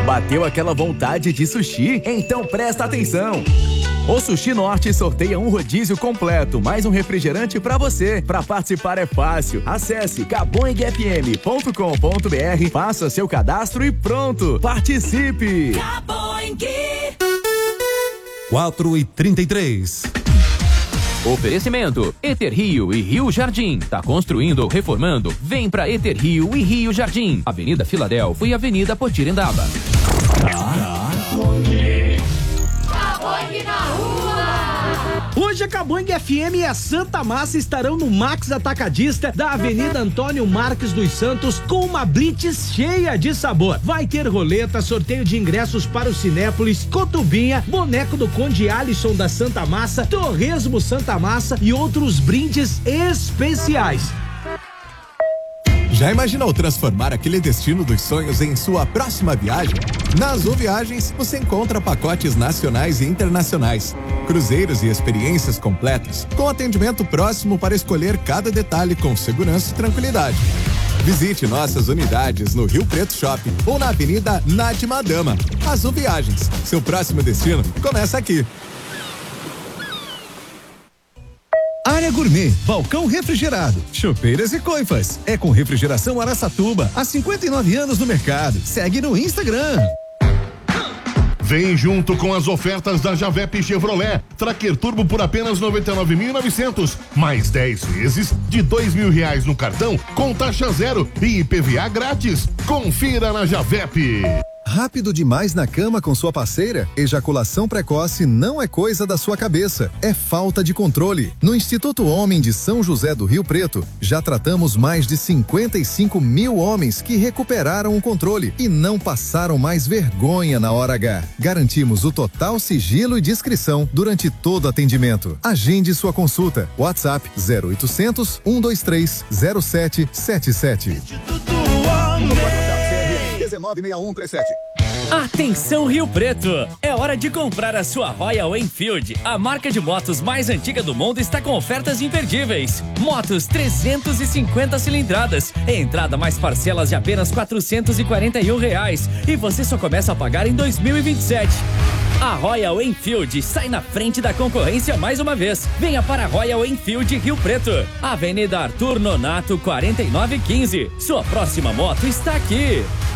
Bateu aquela vontade de sushi? Então presta atenção! O Sushi Norte sorteia um rodízio completo, mais um refrigerante pra você. Pra participar é fácil. Acesse caboingfm.com.br, faça seu cadastro e pronto! Participe! Caboing 4h33. Oferecimento: Eter Rio e Rio Jardim. Tá construindo ou reformando? Vem pra Eter Rio e Rio Jardim. Avenida Filadélfia e Avenida Potirendaba. Hoje a Caboing FM e a Santa Massa estarão no Max Atacadista da Avenida Antônio Marques dos Santos com uma blitz cheia de sabor. Vai ter roleta, sorteio de ingressos para o Cinépolis, Cotubinha, boneco do Conde Alisson da Santa Massa, Torresmo Santa Massa e outros brindes especiais. Já imaginou transformar aquele destino dos sonhos em sua próxima viagem? Na Azul Viagens, você encontra pacotes nacionais e internacionais, cruzeiros e experiências completas, com atendimento próximo para escolher cada detalhe com segurança e tranquilidade. Visite nossas unidades no Rio Preto Shopping ou na Avenida Nádia Madama. Azul Viagens, seu próximo destino começa aqui. Área Gourmet, balcão refrigerado, chopeiras e coifas. É com Refrigeração Araçatuba, há 59 anos no mercado. Segue no Instagram. Vem junto com as ofertas da Javep Chevrolet. Tracker Turbo por apenas 99.900, mais 10 vezes de R$2.000 no cartão com taxa zero e IPVA grátis. Confira na Javep. Rápido demais na cama com sua parceira? Ejaculação precoce não é coisa da sua cabeça, é falta de controle. No Instituto Homem de São José do Rio Preto, já tratamos mais de 55 mil homens que recuperaram o controle e não passaram mais vergonha na hora H. Garantimos o total sigilo e discrição durante todo o atendimento. Agende sua consulta. WhatsApp 0800 123 0777. Instituto Homem. 196137. Atenção Rio Preto! É hora de comprar a sua Royal Enfield. A marca de motos mais antiga do mundo está com ofertas imperdíveis. Motos 350 cilindradas. Entrada mais parcelas de apenas R$441. E você só começa a pagar em 2027. A Royal Enfield sai na frente da concorrência mais uma vez. Venha para a Royal Enfield Rio Preto. Avenida Arthur Nonato 4915. Sua próxima moto está aqui.